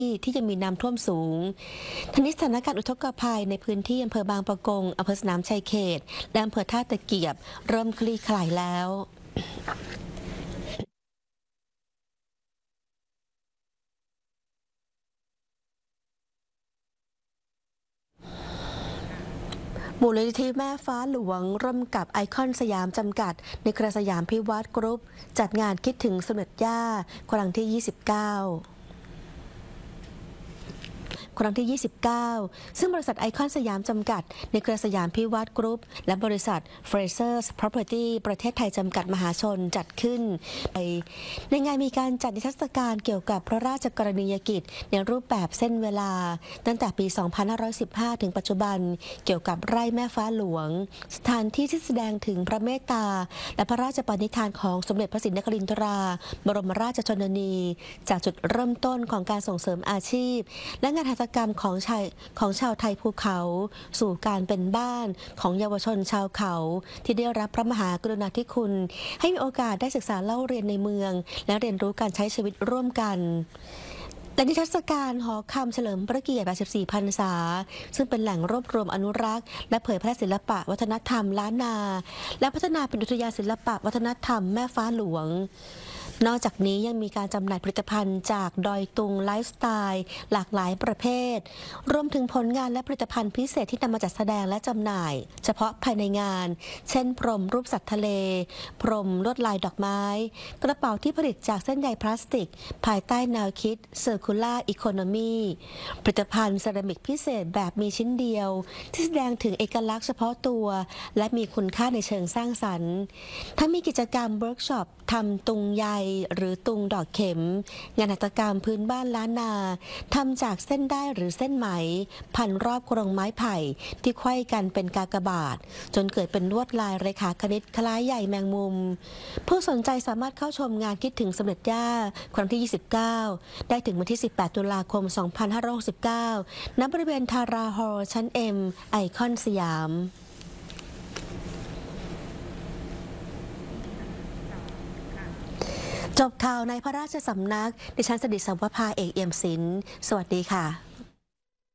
ที่ยังมีน้ำท่วมสูงทางนี้สถานการณ์อุทกภัยในพื้นที่อำเภอบางปะกงอำเภอสนามชัยเขตและอำเภอท่าตะเกียบเริ่มคลี่คลายแล้วมูลนิธิแม่ฟ้าหลวงร่วมกับไอคอนสยามจำกัดในเครือสยามพิวัตรกรุ๊ปจัดงานคิดถึงสมเด็จย่าครั้งที่ 29 ครั้งที่ 29 ซึ่งบริษัทไอคอนสยามจำกัดในเครือสยามพิวัตรกรุ๊ปและบริษัท Frasers Property ประเทศไทยจำกัดมหาชนจัดขึ้นในงานมีการจัดนิทรรศการเกี่ยวกับพระราชกรณียกิจในรูปแบบเส้นเวลาตั้งแต่ปี 2515 ถึงปัจจุบันเกี่ยวกับไร่แม่ฟ้าหลวงสถานที่ที่แสดงถึงพระเมตตาและพระราชปณิธานของสมเด็จพระศรีนครินทราบรมราชชนนีจากจุดเริ่มต้นของการส่งเสริมอาชีพและงานหัตถกรรมของชาวไทยภูเขาสู่การเป็นบ้านของเยาวชนชาวเขาที่ได้รับพระมหากรุณาธิคุณให้มีโอกาสได้ศึกษาเล่าเรียนในเมืองและเรียนรู้การใช้ชีวิตร่วมกันและนิทรรศการหอคำเฉลิมพระเกียรติ84 พรรษาซึ่งเป็นแหล่งรวบรวมอนุรักษ์และเผยแพร่ศิลปะวัฒนธรรมล้านนาและพัฒนาเป็นอุทยานศิลปะวัฒนธรรมแม่ฟ้าหลวงนอกจากนี้ยังมีการจำหน่ายผลิตภัณฑ์จากดอยตุงไลฟ์สไตล์หลากหลายประเภทรวมถึงผลงานและผลิตภัณฑ์พิเศษที่นำมาจัดแสดงและจำหน่ายเฉพาะภายในงานเช่นพรมรูปสัตว์ทะเลพรมลวดลายดอกไม้กระเป๋าที่ผลิตจากเส้นใยพลาสติกภายใต้แนวคิด Circular Economy ผลิตภัณฑ์เซรามิกพิเศษแบบมีชิ้นเดียวที่แสดงถึงเอกลักษณ์เฉพาะตัวและมีคุณค่าในเชิงสร้างสรรค์ทั้งมีกิจกรรมเวิร์กช็อปทำตุงใยหรือตุงดอกเข็มงานหัตถกรรมพื้นบ้านล้านนาทำจากเส้นได้หรือเส้นไหมพันรอบกรงไม้ไผ่ที่ไขว้กันเป็นกากบาทจนเกิดเป็นลวดลายเรขาคณิตคล้ายใยแมงมุมผู้สนใจสามารถเข้าชมงานคิดถึงสมเด็จย่าครั้งที่ 29 ได้ถึงวันที่ 18 ตุลาคม 2569 ณ บริเวณทาราฮอลล์ชั้น M ไอคอนสยามจบข่าวในพระราชสำนักดิฉันสดิษฐ์ สัมวภาเอกเอี่ยมศิลป์สวัสดีค่ะ